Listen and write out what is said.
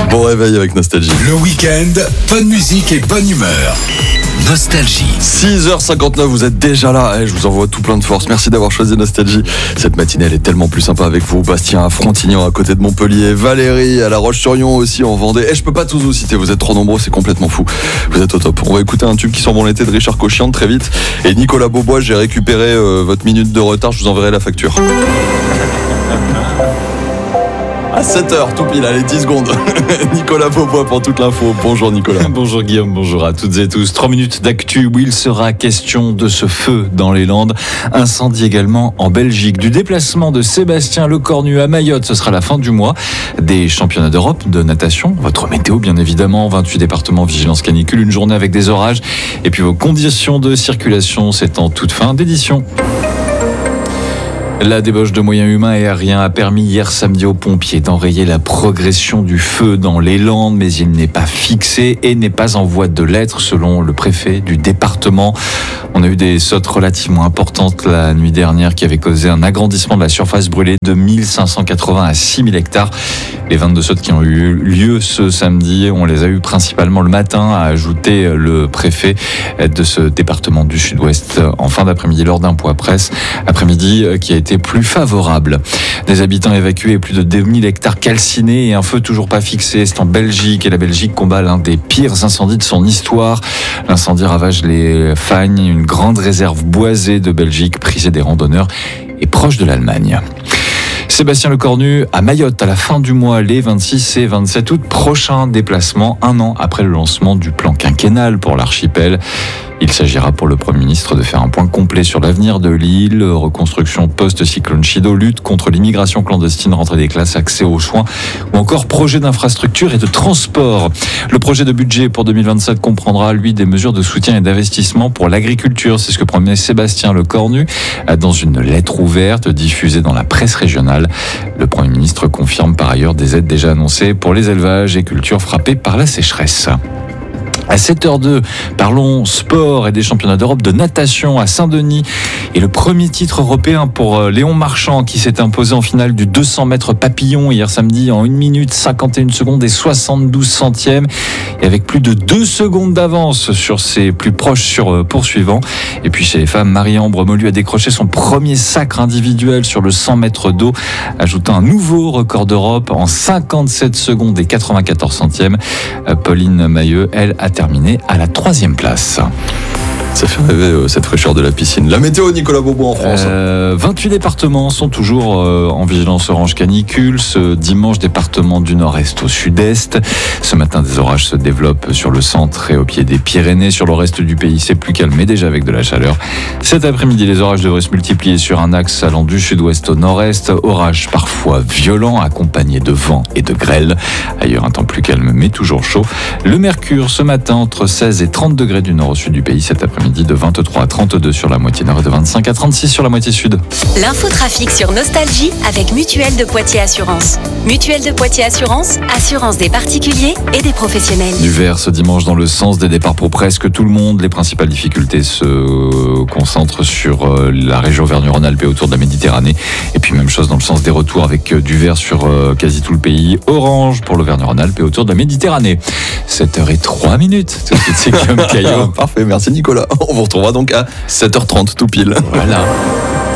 Bon réveil avec Nostalgie. Le week-end, bonne musique et bonne humeur. Nostalgie. 6h59, vous êtes déjà là. Je vous envoie tout plein de force. Merci d'avoir choisi Nostalgie. Cette matinée, elle est tellement plus sympa avec vous. Bastien à Frontignan, à côté de Montpellier. Valérie à La Roche-sur-Yon aussi, en Vendée. Je peux pas tous vous citer, vous êtes trop nombreux, c'est complètement fou. Vous êtes au top. On va écouter un tube qui sent bon l'été de Richard Cochian très vite. Et Nicolas Beaubois, j'ai récupéré votre minute de retard. Je vous enverrai la facture. À 7h, tout pile, allez, 10 secondes. Nicolas Beaubois pour toute l'info. Bonjour Nicolas. Bonjour Guillaume, bonjour à toutes et tous. 3 minutes d'actu où il sera question de ce feu dans les Landes. Incendie également en Belgique. Du déplacement de Sébastien Lecornu à Mayotte, ce sera la fin du mois. Des championnats d'Europe de natation. Votre météo bien évidemment, 28 départements, vigilance canicule, une journée avec des orages. Et puis vos conditions de circulation, c'est en toute fin d'édition. La débauche de moyens humains et aériens a permis hier samedi aux pompiers d'enrayer la progression du feu dans les Landes, mais il n'est pas fixé et n'est pas en voie de l'être selon le préfet du département. On a eu des sautes relativement importantes la nuit dernière qui avaient causé un agrandissement de la surface brûlée de 1580 à 6000 hectares. Les 22 sautes qui ont eu lieu ce samedi, on les a eu principalement le matin, a ajouté le préfet de ce département du Sud-Ouest en fin d'après-midi lors d'un point presse. Après-midi qui a été plus favorable. Des habitants évacués, plus de 2000 hectares calcinés et un feu toujours pas fixé. C'est en Belgique et la Belgique combat l'un des pires incendies de son histoire. L'incendie ravage les Fagnes, une grande réserve boisée de Belgique, prisée des randonneurs et proche de l'Allemagne. Sébastien Lecornu à Mayotte à la fin du mois, les 26 et 27 août. Prochain déplacement, 1 an après le lancement du plan quinquennal pour l'archipel. Il s'agira pour le Premier ministre de faire un point complet sur l'avenir de l'île, reconstruction post-cyclone Chido, lutte contre l'immigration clandestine, rentrée des classes, accès aux soins ou encore projet d'infrastructure et de transport. Le projet de budget pour 2027 comprendra, lui, des mesures de soutien et d'investissement pour l'agriculture. C'est ce que promet Sébastien Lecornu dans une lettre ouverte diffusée dans la presse régionale. Le Premier ministre confirme par ailleurs des aides déjà annoncées pour les élevages et cultures frappés par la sécheresse. À 7h02, parlons sport et des championnats d'Europe de natation à Saint-Denis. Et le premier titre européen pour Léon Marchand qui s'est imposé en finale du 200 mètres papillon hier samedi en 1 minute 51 secondes et 72 centièmes. Et avec plus de 2 secondes d'avance sur ses plus proches sur poursuivants. Et puis chez les femmes, Marie-Ambre Molu a décroché son premier sacre individuel sur le 100 mètres d'eau, ajoutant un nouveau record d'Europe en 57 secondes et 94 centièmes. Pauline Mailleux, elle, a terminé à la 3e place. Ça fait rêver cette fraîcheur de la piscine. La météo, Nicolas Beaubois en France. 28 départements sont toujours en vigilance orange canicule. Ce dimanche, département du nord-est au sud-est. Ce matin, des orages se développent sur le centre et au pied des Pyrénées. Sur le reste du pays, c'est plus calme, mais déjà avec de la chaleur. Cet après-midi, les orages devraient se multiplier sur un axe allant du sud-ouest au nord-est. Orages parfois violents, accompagnés de vent et de grêle. Ailleurs, un temps plus calme, mais toujours chaud. Le mercure, ce matin, entre 16 et 30 degrés du nord au sud du pays. Cet après-midi, de 23 à 32 sur la moitié nord et de 25 à 36 sur la moitié sud. L'infotrafic sur Nostalgie avec Mutuelle de Poitiers Assurance. Mutuelle de Poitiers Assurance, assurance des particuliers et des professionnels. Du vert ce dimanche dans le sens des départs pour presque tout le monde. Les principales difficultés se concentrent sur la région Auvergne-Rhône-Alpes et autour de la Méditerranée. Et puis même chose dans le sens des retours avec du vert sur quasi tout le pays. Orange pour l'Auvergne-Rhône-Alpes et autour de la Méditerranée. 7h03. Tout de suite, c'est Guillaume Caillot. Parfait, merci Nicolas. On vous retrouvera donc à 7h30 tout pile. Voilà.